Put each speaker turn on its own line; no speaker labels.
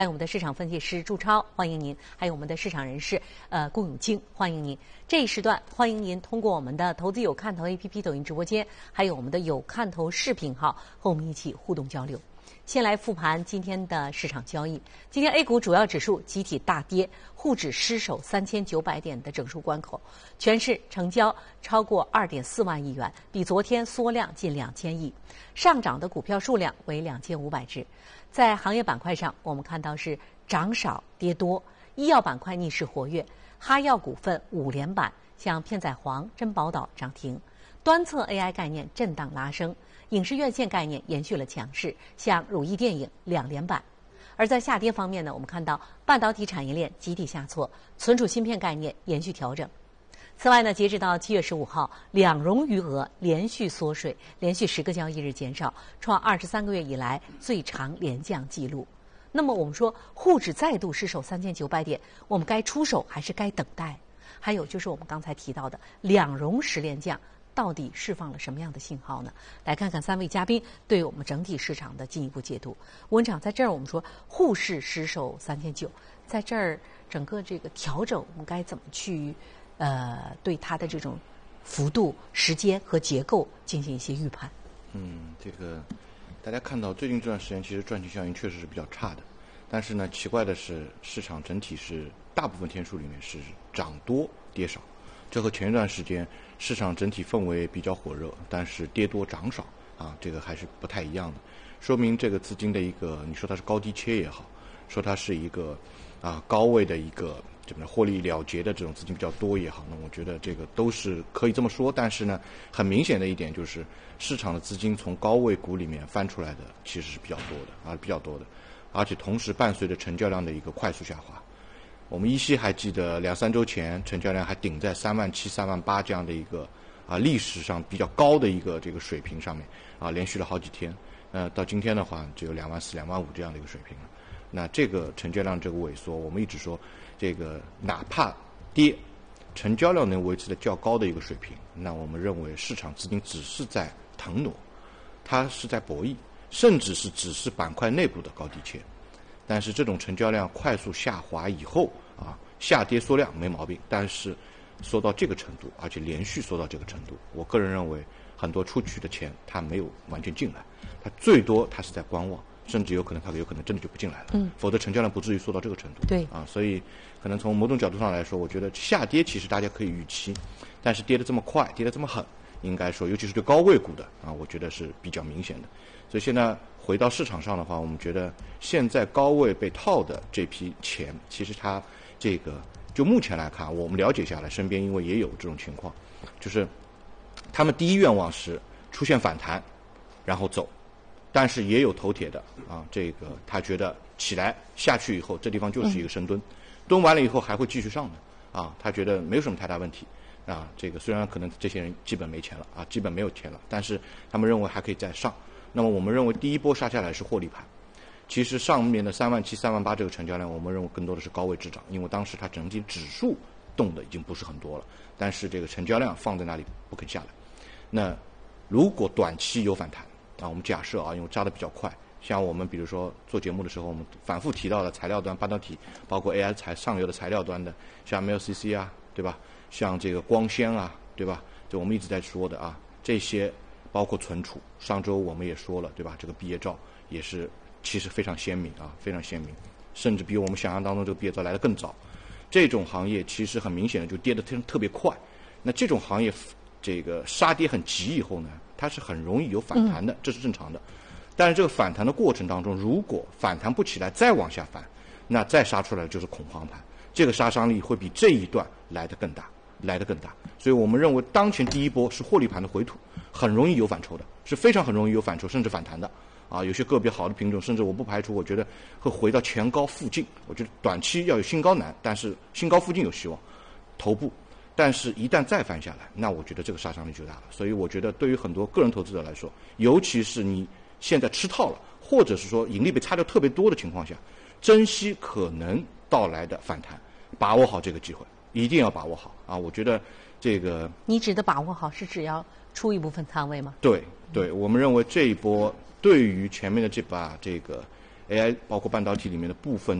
还有我们的市场分析师朱超，欢迎您；还有我们的市场人士龚永清，欢迎您。这一时段欢迎您通过我们的投资有看头 APP 抖音直播间，还有我们的有看头视频号和我们一起互动交流。先来复盘今天的市场交易。今天 A 股主要指数集体大跌，沪指失守3900点的整数关口，全市成交超过2.4万亿元，比昨天缩量近2000亿。上涨的股票数量为2500只。在行业板块上，我们看到是涨少跌多，医药板块逆势活跃，哈药股份5连板，像片仔癀、珍宝岛涨停，端侧 AI 概念震荡拉升，影视院线概念延续了强势，像汝意电影2连板。而在下跌方面呢，我们看到半导体产业链集体下挫，存储芯片概念延续调整。此外呢，截止到7月15号，两融余额连续缩水，连续10个交易日减少，创23个月以来最长连降纪录。那么我们说，沪指再度失守3900点，我们该出手还是该等待？还有就是我们刚才提到的两融10连降，到底释放了什么样的信号呢？来看看3位嘉宾对我们整体市场的进一步解读。文场，在这儿我们说沪市失守3900，在这儿整个这个调整，我们该怎么去对它的这种幅度、时间和结构进行一些预判？
这个大家看到最近这段时间，其实赚钱效应确实是比较差的。但是呢，奇怪的是，市场整体是大部分天数里面是涨多跌少，这和前一段时间市场整体氛围比较火热，但是跌多涨少啊，这个还是不太一样的。说明这个资金的一个，你说它是高低切也好，说它是一个高位的一个怎么获利了结的这种资金比较多也好，那我觉得这个都是可以这么说。但是呢，很明显的一点就是市场的资金从高位股里面翻出来的其实是比较多的，而且同时伴随着成交量的一个快速下滑。我们依稀还记得2-3周前成交量还顶在37000、38000这样的一个历史上比较高的一个这个水平上面连续了好几天。到今天的话只有24000、25000这样的一个水平了。那这个成交量这个萎缩，我们一直说这个哪怕跌，成交量能维持的较高的一个水平，那我们认为市场资金只是在腾挪，它是在博弈，甚至是只是板块内部的高低切。但是这种成交量快速下滑以后下跌缩量没毛病，但是缩到这个程度，而且连续缩到这个程度，我个人认为很多出去的钱它没有完全进来，它最多它是在观望，甚至有可能真的就不进来了，否则成交量不至于缩到这个程度。
对
所以可能从某种角度上来说，我觉得下跌其实大家可以预期，但是跌得这么快，跌得这么狠，应该说尤其是对高位股的我觉得是比较明显的。所以现在回到市场上的话，我们觉得现在高位被套的这批钱，其实它这个就目前来看，我们了解下来，身边因为也有这种情况，就是他们第一愿望是出现反弹然后走，但是也有头铁的这个他觉得起来下去以后，这地方就是一个深蹲，蹲完了以后还会继续上的他觉得没有什么太大问题这个虽然可能这些人基本没钱了基本没有钱了，但是他们认为还可以再上。那么我们认为第一波杀下来是获利盘，其实上面的37000、38000这个成交量，我们认为更多的是高位滞涨，因为当时它整体指数动的已经不是很多了，但是这个成交量放在那里不肯下来。那如果短期有反弹我们假设因为扎的比较快，像我们比如说做节目的时候，我们反复提到的材料端、半导体，包括 AI 上游的材料端的，像 MLCC 对吧？像这个光纤对吧？就我们一直在说的这些包括存储，上周我们也说了对吧？这个毕业照也是其实非常鲜明非常鲜明，甚至比我们想象当中这个毕业照来得更早。这种行业其实很明显的就跌得特别快，那这种行业这个杀跌很急以后呢，它是很容易有反弹的，这是正常的。但是这个反弹的过程当中，如果反弹不起来再往下翻，那再杀出来的就是恐慌盘，这个杀伤力会比这一段来得更大。所以我们认为当前第一波是获利盘的回吐，很容易有反抽的，是非常很容易有反抽甚至反弹的有些个别好的品种，甚至我不排除我觉得会回到前高附近，我觉得短期要有新高难，但是新高附近有希望头部，但是一旦再翻下来，那我觉得这个杀伤力就大了。所以我觉得对于很多个人投资者来说，尤其是你现在吃套了，或者是说盈利被擦掉特别多的情况下，珍惜可能到来的反弹，把握好这个机会，一定要把握好我觉得这个
你指的把握好是指要出一部分仓位吗？
对，我们认为这一波对于前面的这把这个 AI 包括半导体里面的部分